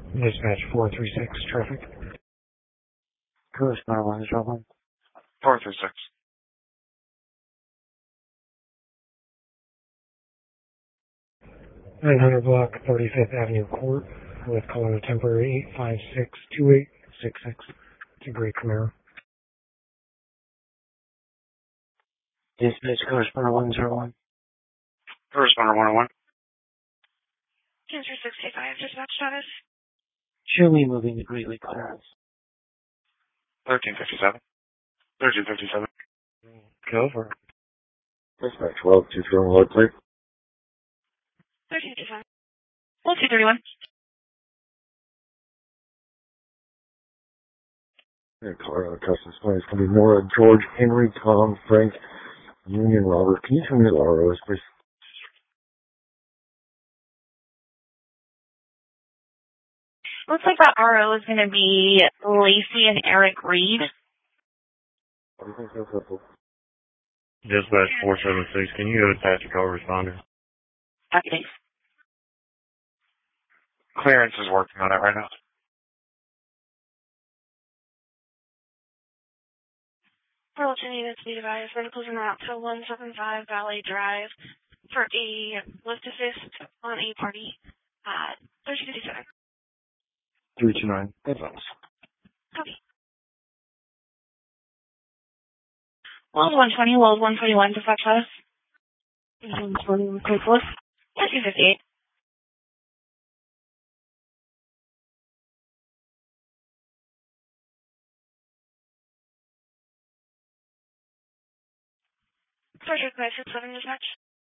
Dispatch 436 traffic. Correspondent 1 is Roland. 436. 900 block 35th Avenue Court with caller temporary 8562866. It's a great Camaro. Dispatch correspondent 101. Correspondent 101. Cancer 65, dispatch status. Show me moving to Greeley clearance. 1357. 1357. Go for it. Dispatch 1223 load clear. 1357. 1231. Car customs plane is going to be Nora, George, Henry, Tom, Frank, Union, Robert. Can you tell me the ROs, please? Looks like that RO is going to be Lacey and Eric Reed. Dispatch 476, can you go to Patrick Call Responder? Copy, thanks. Clearance is working on it right now. Burlington units be advised, vehicles are out to 175 Valley Drive for a lift assist on a party at 1357. 329. Advance. Copy. Load 120, load 121, dispatch status. 120, code force. 1358. Sergeant 967 dispatch.